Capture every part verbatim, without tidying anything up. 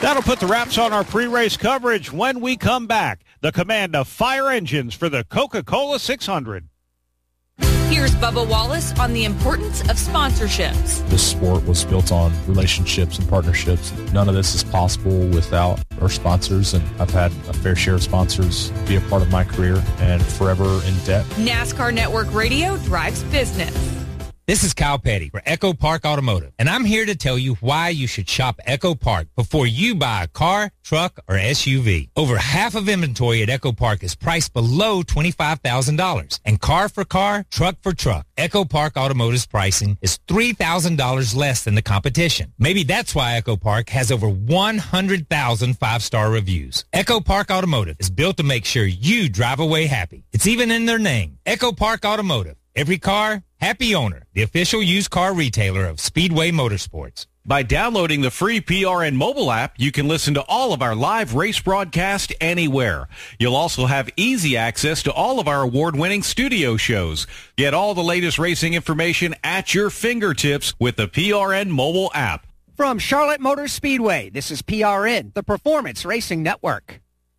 That'll put the wraps on our pre-race coverage. When we come back, the command of fire engines for the Coca-Cola six hundred. Here's Bubba Wallace on the importance of sponsorships. This sport was built on relationships and partnerships. None of this is possible without our sponsors, and I've had a fair share of sponsors be a part of my career and forever in debt. NASCAR Network Radio drives business. This is Kyle Petty for Echo Park Automotive, and I'm here to tell you why you should shop Echo Park before you buy a car, truck, or S U V. Over half of inventory at Echo Park is priced below twenty-five thousand dollars, and car for car, truck for truck, Echo Park Automotive's pricing is three thousand dollars less than the competition. Maybe that's why Echo Park has over one hundred thousand five-star reviews. Echo Park Automotive is built to make sure you drive away happy. It's even in their name, Echo Park Automotive. Every car, happy owner, the official used car retailer of Speedway Motorsports. By downloading the free P R N mobile app, you can listen to all of our live race broadcast anywhere. You'll also have easy access to all of our award-winning studio shows. Get all the latest racing information at your fingertips with the P R N mobile app. From Charlotte Motor Speedway, this is P R N, the Performance Racing Network.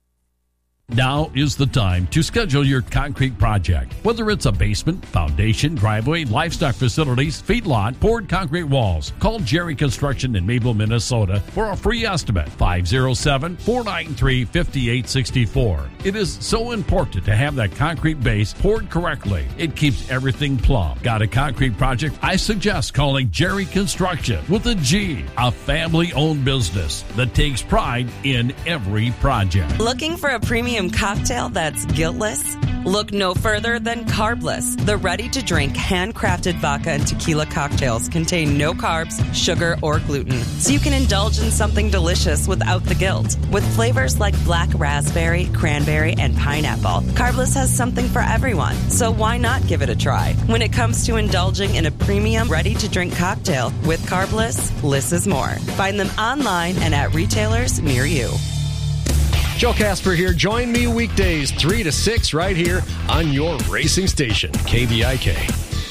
Now is the time to schedule your concrete project. Whether it's a basement, foundation, driveway, livestock facilities, feedlot, poured concrete walls, call Jerry Construction in Maple, Minnesota for a free estimate. five oh seven, four nine three, five eight six four. It is so important to have that concrete base poured correctly. It keeps everything plumb. Got a concrete project? I suggest calling Jerry Construction with a G, a family-owned business that takes pride in every project. Looking for a premium cocktail that's guiltless? Look no further than Carbless. The ready-to-drink, handcrafted vodka and tequila cocktails contain no carbs, sugar, or gluten, so you can indulge in something delicious without the guilt. With flavors like black raspberry, cranberry, and pineapple, Carbless has something for everyone, so why not give it a try? When it comes to indulging in a premium, ready-to-drink cocktail with Carbless, less is more. Find them online and at retailers near you. Joe Casper here. Join me weekdays three to six right here on your racing station, K V I K.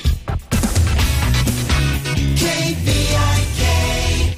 K V I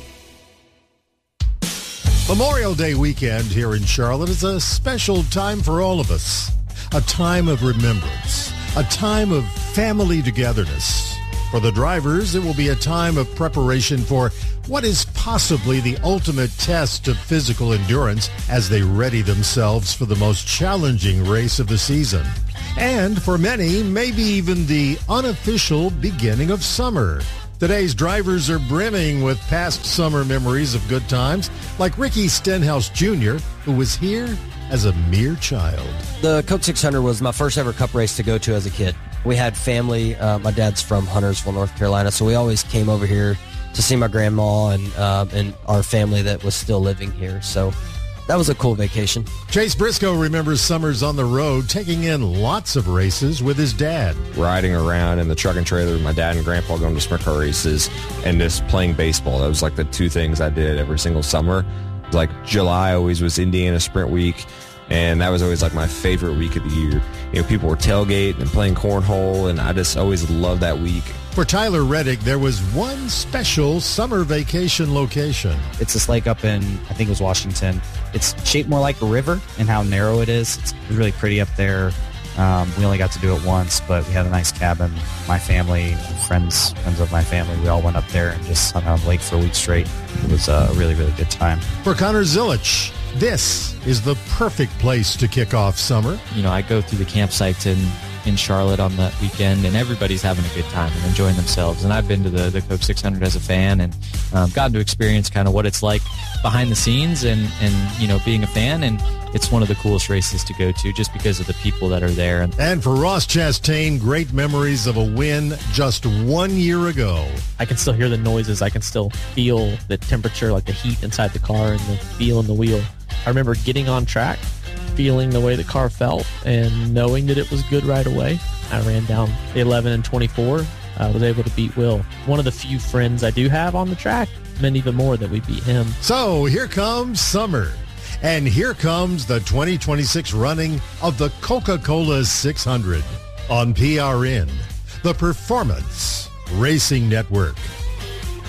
K. Memorial Day weekend here in Charlotte is a special time for all of us. A time of remembrance. A time of family togetherness. For the drivers, it will be a time of preparation for what is possibly the ultimate test of physical endurance as they ready themselves for the most challenging race of the season. And for many, maybe even the unofficial beginning of summer. Today's drivers are brimming with past summer memories of good times, like Ricky Stenhouse Junior, who was here as a mere child. The Coke six hundred was my first ever cup race to go to as a kid. We had family. Uh, my dad's from Huntersville, North Carolina, so we always came over here to see my grandma and uh, and our family that was still living here. So that was a cool vacation. Chase Briscoe remembers summers on the road, taking in lots of races with his dad. Riding around in the truck and trailer with my dad and grandpa, going to sprint car races, and just playing baseball. That was like the two things I did every single summer. Like July always was Indiana Sprint Week, and that was always like my favorite week of the year. You know, people were tailgating and playing cornhole, and I just always loved that week. For Tyler Reddick, there was one special summer vacation location. It's this lake up in, I think it was Washington. It's shaped more like a river in how narrow it is. It's really pretty up there. Um, we only got to do it once, but we had a nice cabin. My family, friends, friends of my family, we all went up there and just hung out on the lake for a week straight. It was a really, really good time. For Connor Zilich, this is the perfect place to kick off summer. You know, I go through the campsites in, in Charlotte on that weekend, and everybody's having a good time and enjoying themselves. And I've been to the, the Coke six hundred as a fan and um, gotten to experience kind of what it's like behind the scenes and, and, you know, being a fan. And it's one of the coolest races to go to just because of the people that are there. And for Ross Chastain, great memories of a win just one year ago. I can still hear the noises. I can still feel the temperature, like the heat inside the car and the feel in the wheel. I remember getting on track, feeling the way the car felt, and knowing that it was good right away. I ran down the eleven and twenty-four. I was able to beat Will. One of the few friends I do have on the track, meant even more that we beat him. So here comes summer. And here comes the twenty twenty-six running of the Coca-Cola six hundred on P R N, the Performance Racing Network.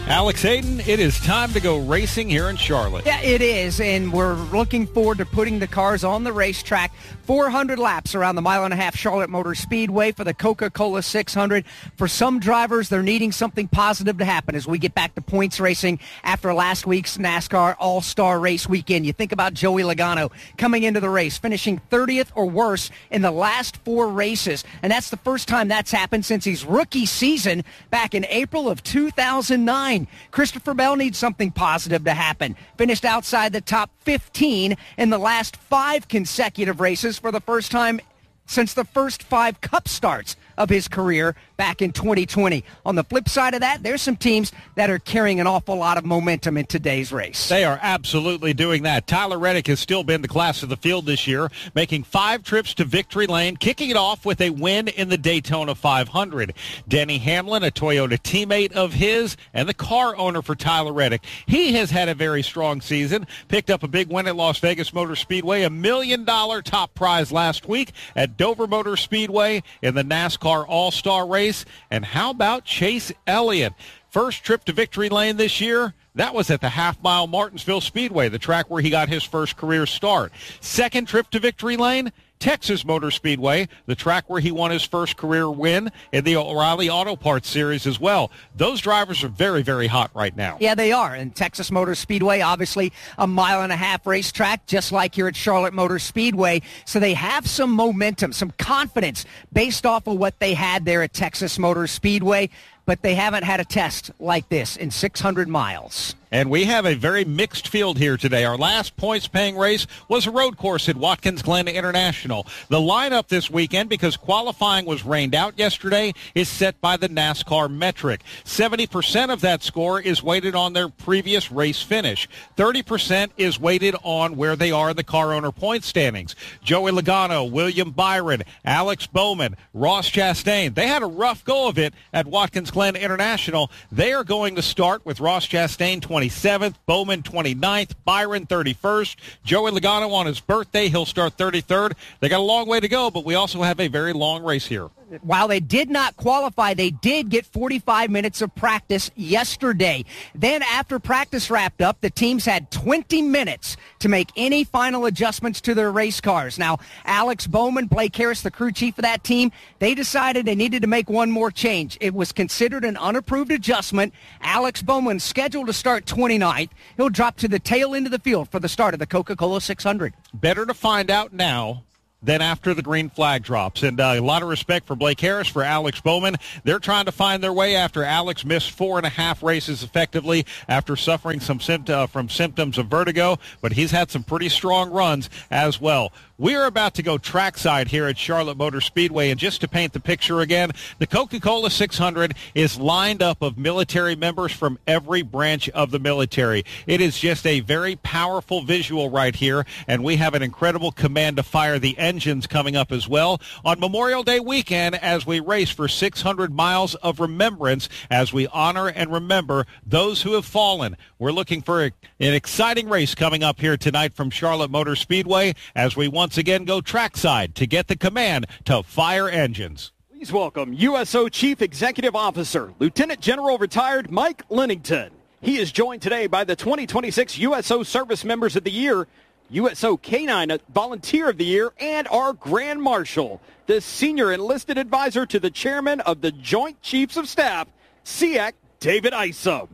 Alex Hayden, it is time to go racing here in Charlotte. Yeah, it is, and we're looking forward to putting the cars on the racetrack. four hundred laps around the mile and a half Charlotte Motor Speedway for the Coca-Cola six hundred. For some drivers, they're needing something positive to happen as we get back to points racing after last week's NASCAR All-Star Race weekend. You think about Joey Logano coming into the race, finishing thirtieth or worse in the last four races, and that's the first time that's happened since his rookie season back in April of two thousand nine. Christopher Bell needs something positive to happen. Finished outside the top fifteen in the last five consecutive races for the first time since the first five Cup starts of his career back in twenty twenty. On the flip side of that, there's some teams that are carrying an awful lot of momentum in today's race. They are absolutely doing that. Tyler Reddick has still been the class of the field this year, making five trips to victory lane, kicking it off with a win in the Daytona five hundred. Denny Hamlin, a Toyota teammate of his and the car owner for Tyler Reddick. He has had a very strong season, picked up a big win at Las Vegas Motor Speedway, a million dollar top prize last week at Dover Motor Speedway in the NASCAR All-Star Race. And how about Chase Elliott? First trip to victory lane this year, that was at the half-mile Martinsville Speedway, the track where he got his first career start. Second trip to victory lane, Texas Motor Speedway, the track where he won his first career win in the O'Reilly Auto Parts Series as well. Those drivers are very, very hot right now. Yeah, they are. And Texas Motor Speedway, obviously a mile and a half racetrack, just like here at Charlotte Motor Speedway. So they have some momentum, some confidence based off of what they had there at Texas Motor Speedway. But they haven't had a test like this in six hundred miles. And we have a very mixed field here today. Our last points-paying race was a road course at Watkins Glen International. The lineup this weekend, because qualifying was rained out yesterday, is set by the NASCAR metric. seventy percent of that score is weighted on their previous race finish. thirty percent is weighted on where they are in the car owner point standings. Joey Logano, William Byron, Alex Bowman, Ross Chastain. They had a rough go of it at Watkins Glen International. They are going to start with Ross Chastain twenty-seventh, Bowman twenty-ninth, Byron thirty-first, Joey Logano on his birthday, he'll start thirty-third. They got a long way to go, but we also have a very long race here. While they did not qualify, they did get forty-five minutes of practice yesterday. Then after practice wrapped up, the teams had twenty minutes to make any final adjustments to their race cars. Now, Alex Bowman, Blake Harris, the crew chief of that team, they decided they needed to make one more change. It was considered an unapproved adjustment. Alex Bowman scheduled to start twenty-ninth. He'll drop to the tail end of the field for the start of the Coca-Cola six hundred. Better to find out now than after the green flag drops. And uh, a lot of respect for Blake Harris, for Alex Bowman. They're trying to find their way after Alex missed four and a half races effectively after suffering some sympt- uh, from symptoms of vertigo, but he's had some pretty strong runs as well. We're about to go trackside here at Charlotte Motor Speedway, and just to paint the picture again, the Coca-Cola six hundred is lined up of military members from every branch of the military. It is just a very powerful visual right here, and we have an incredible command to fire the engines coming up as well on Memorial Day weekend as we race for six hundred miles of remembrance as we honor and remember those who have fallen. We're looking for a, an exciting race coming up here tonight from Charlotte Motor Speedway as we once again go trackside to get the command to fire engines. Please welcome U S O Chief Executive Officer, Lieutenant General Retired Mike Lennington. He is joined today by the twenty twenty-six U S O Service Members of the Year, U S O K nine Volunteer of the Year, and our Grand Marshal, the Senior Enlisted Advisor to the Chairman of the Joint Chiefs of Staff, S E A C, David Isom.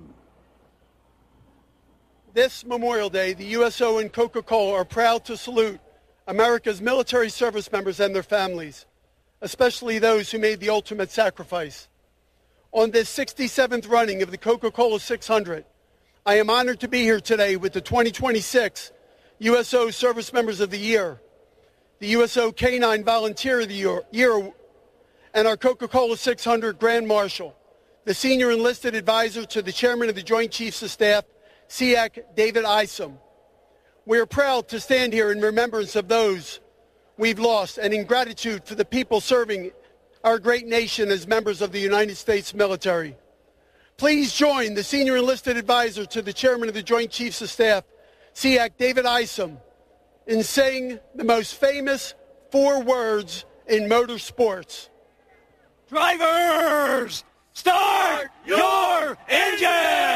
This Memorial Day, the U S O and Coca-Cola are proud to salute America's military service members and their families, especially those who made the ultimate sacrifice. On this sixty-seventh running of the Coca-Cola six hundred, I am honored to be here today with the twenty twenty-six U S O Service Members of the Year, the U S O K nine Volunteer of the Year, year and our Coca-Cola six hundred Grand Marshal, the Senior Enlisted Advisor to the Chairman of the Joint Chiefs of Staff, S E A C, David Isom. We are proud to stand here in remembrance of those we've lost and in gratitude for the people serving our great nation as members of the United States military. Please join the Senior Enlisted Advisor to the Chairman of the Joint Chiefs of Staff, S E A C, David Isom, in saying the most famous four words in motorsports. Drivers, start your engine!